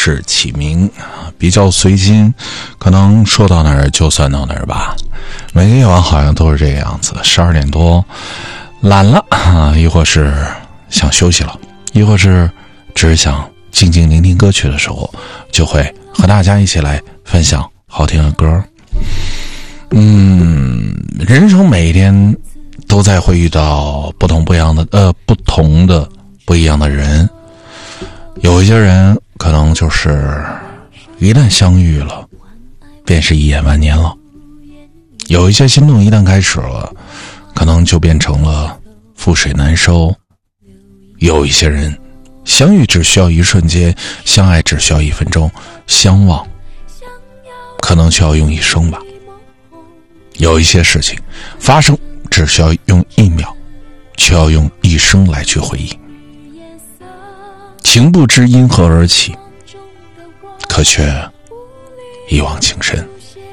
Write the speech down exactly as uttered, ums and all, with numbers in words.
事起名，比较随心，可能说到哪儿就算到哪儿吧。每个夜晚好像都是这个样子，十二点多懒了啊，亦或是想休息了，亦或是只是想静静聆听歌曲的时候，就会和大家一起来分享好听的歌。嗯，人生每一天都在会遇到不同不一样的呃不同的不一样的人，有一些人可能就是一旦相遇了便是一眼万年了，有一些心动一旦开始了可能就变成了覆水难收，有一些人相遇只需要一瞬间，相爱只需要一分钟，相忘可能需要用一生吧。有一些事情发生只需要用一秒，却要用一生来去回忆。情不知因何而起，可却一往情深。